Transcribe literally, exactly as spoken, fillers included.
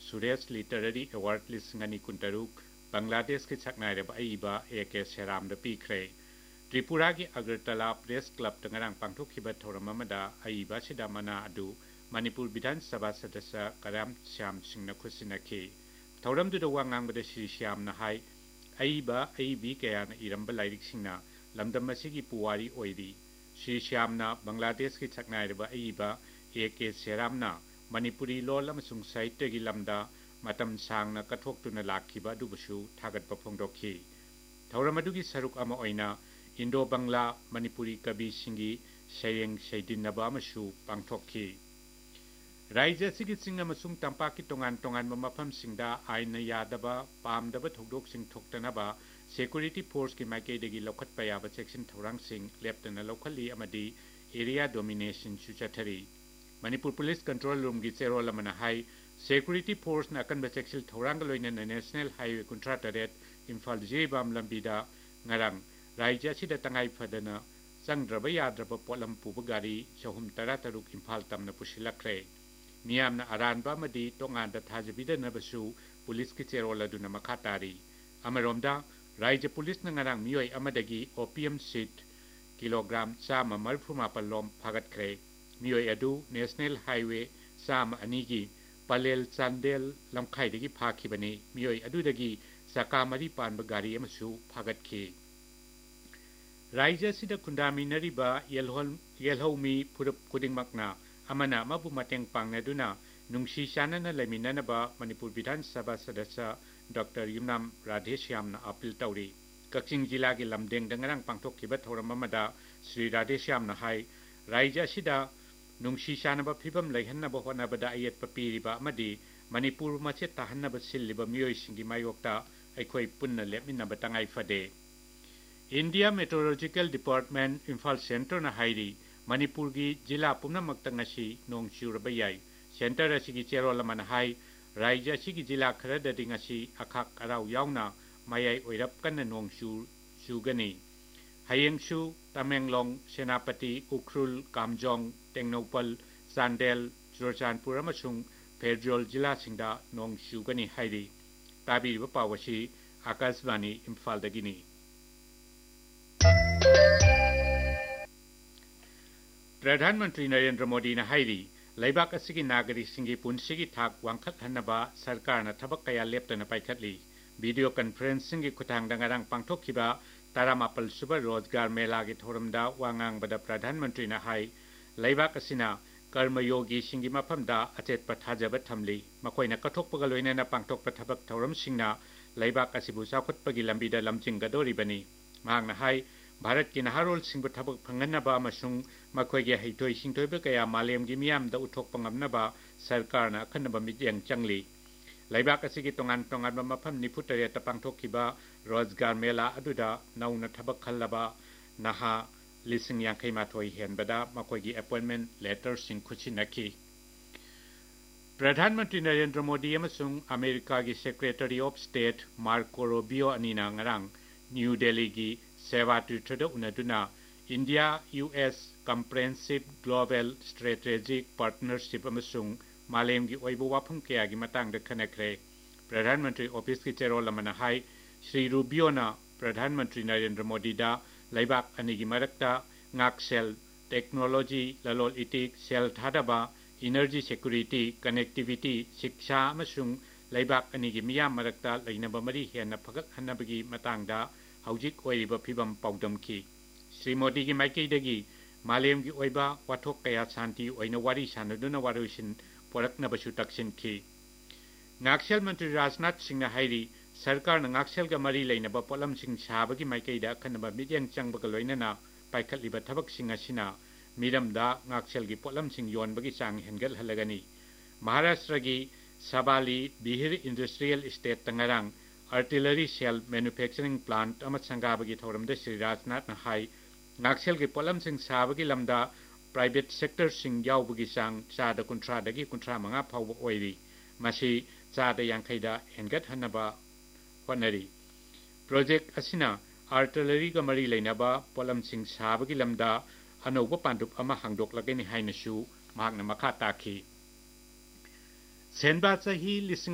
Suresh literary award लिसिंगनी कुंतरुक Bangladesh की सकनाइरब अईबा ए के serum पीख्रे Tripura की अगरतला प्रेस क्लब तंगरंग पांथोखिबा थौरम अमदा अईबा सिदा मना अदु मणिपुर विधान सभा सदस्य कराम श्याम सिंह खुसिनखी थौरम दुदा वा ngangbada श्री श्याम ना हाई अईबा अईबी कयाना इरंबा लाइरिकसिंगना लमदम असिगी पुवारी ओइरी श्री श्यामना बांग्लादेश की सकनाइरब अईबा ए के सेरामना मणिपुरी लोल अमसुंग साहित्य की लमदा मतम सांगना कथोक्तुना लाखिबा दुबसु थागतपा फोंदोखी थौरम अदुगी सरुक अमा ओइना इंडो बंगला मणिपुरी कवि सिंगी सयेंग सैदिनबा अमसु पांथोखी राज्य सिगी सिंग अमसुंग तंपा की तोंगान तोंगान मफम सिंगदा आइन यादबा पामदबा थौदोक सिंग थोक्तनबा सिक्योरिटी फोर्स की माइकेदगी लौखटपा याबा सेक्शन थौरांग सिंग लेफ्टना लौखली अमदी area domination सुचथरी Manipur police control room की चेरोल अमना हाई सिक्योरिटी फोर्स ना अकनबा section थौरांग लोइना national highway कुंट्रा तरेट Imphal जिबाम लंबीदा ngarang राज्य असिदा तंगाई फदना संग्रब याद्रब पोलम पुब गाड़ी चहुम तरा तरुक इम्फाल तमना पुसिलखरे मियामना अरानबा मदी तोंगानदा थाजबिदनबसु पुलिस की चेरोल अदुना मखा तारी अमरोमदा राज्य पुलिस न ngarang मियोय अमदगी opium seat kilogram Chama मरफुमापल लोम फागतखरे मियोय अदु नेशनल हाईवे चामा अनिगी पलेल चांदेल लमखाइदगी फाखिबनी मियोय अदुदगी सका मरी पानब गाड़ी अमसु फागतखी राज्य सिदा खुंदामिनरिबा येलहोल येलहोमी फुरप खुदिंगमकना अमना मबु मतेंग पांगनादुना नुंगसी चानना लेमिननबा मणिपुर विधान सभा सदस्य डॉक्टर युमनाम राधेश्यामना अपील तौरी कक्चिंग जिला की लमदेंग दंगरंग पांथोखिबा थौरम अमदा श्री राधेश्यामना हाई राज्य सिदा नुंगसी चानबा फिबम लैहन्नबा होनबदा अयेतपा पीरिबा अमदी मणिपुर मचे ताहन्नबा सिल्लिबा मियोयसिंगी मायोक्ता अखोई पुन्ना लेमिनबा तंगाई फदे India meteorological department Imphal centre ना हाईरी मणिपुर की जिला पुनमक्तंगसी नोंग चुरबा याई सेंटर असिगी चेरोल अमना हाई राज्य असिगी जिला खरददि ngasi अखाक अराव यावना मायाई ओइरप कन्न नोंग चु चुगनी हयेंगसु तमेंगलोंग सेनापति उखरुल कामजोंग टेंगनोपल चांदेल चुरचानपुर अमसुंग फेड्रोल जिला सिंगदा नोंग चुगनी हाईरी ताबीरिबा पावसी आकाशवाणी इम्फाल दगिनी प्रधानमंत्री नरेंद्र मोदी ने हाईरी लैबाक असिगी नागरिक सिंगी पुंसिगी थाक वांखतहन्नबा सरकार न थबक कया लेप्तन पाइखतली वीडियो कॉन्फ्रेंसिंग की खुथांग दंगरंग पांथोखिबा तारामापल सुबर रोजगार मेला की थोरमदा वांगांगबदा प्रधानमंत्री ने हाई लैबाक असिना कर्मयोगी सिंगी मफमदा अचेत पथाजब थमली मखोइना कथोकपगा लोइना पांथोकपा थबक थौरम सिंगना लैबाक असिबु चाखुतपगी लंबीदा लमचिंगदोरिबनी मांगना हाई भारत की नहारोल सिंबु थबक फंगनबा अमसुंग मखोइगे हैथोइ सिंथोइबा कया मालेमगी मियामदा उथोकपा ngamnaba सरकारना अखन्नबा मित्यंग चंगली लैबाक असिगी तोंगान तोंगानबा मफम निफु तरेता पांथोखिबा रोजगार मेला अदुदा नौना थबक खल्लबा नहा लिसिंग यांखै माथोइ हेनबदा मखोइगी अपॉइंटमेंट लेटर सिंग खुचिनखी प्रधानमंत्री नरेंद्र मोदी अमसुंग अमेरिका की secretary of state Marco Rovio अनिना ngarang new Delhi की सेवा तीर्थद उनदुना India US comprehensive global strategic partnership अमसुंग मालेम की ओइबो वाफम कया की मतंग खनखरे प्रधानमंत्री ऑफिस की चेरोल अमना हाई श्री रूबियोना प्रधानमंत्री नरेंद्र मोदी दा लैबाक अनिगी मरक्ता ngaksel technology ललोल इटिक cell थादबा energy security connectivity शिक्षा अमसुंग लैबाक अनिगी मियाम मरक्ता लैनबा मरी हेन फगत हन्नबगी मतंगदा हौजिक ओइरिबा फिबम पाउदमखी श्री मोदी की माइकेदगी मालेम की ओइबा वाथोक कया शांति ओइना वारी सानदुना वारुसिन पोरकनबसु तक्सिनखी ngaksel मंत्री राजनाथ सिंह हाईरी सरकार न ngaksel का मरी लैनबा पोलम सिंह साबगी माइकेदा खनबा मिदियंग चंगबगा लोइनना पाइखतलिबा थबक सिंह असिना मिरमदा ngaksel की पोलम सिंह योनबगी चांग हेनगल हलगनी महाराष्ट्र की सबाली बिहिर industrial estate तंगरंग artillery cell manufacturing plant अमत संगाबगी थौरमदा श्री राजनाथ हाई ngaksel की pollen Singh साबगी lambda private sector Singh यावबगी चांग चादा कुंथ्रादगी कुंथ्रा मंगा फावबा ओइरी मसी चादा यांखैदा हेनगत हन्नबा होनरी प्रोजेक्ट असिना आर्टिलरी का मरी लैनबा पोलम सिंह साबगी लमदा अनौबा पांडुप अमा हांगदोकलगनी हाइनसु महाकना मखा ताखी सेनबा चही लिसिंग